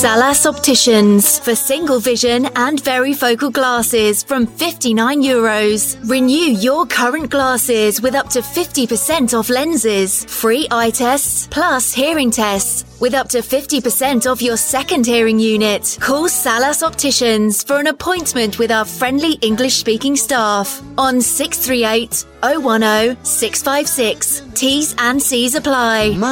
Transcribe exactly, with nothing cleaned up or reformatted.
Salas Opticians for single vision and varifocal glasses from fifty-nine euros. Renew your current glasses with up to fifty percent off lenses, free eye tests, plus hearing tests, with up to fifty percent off your second hearing unit. Call Salas Opticians for an appointment with our friendly English-speaking staff on six three eight, oh one oh, six five six. T's and C's apply.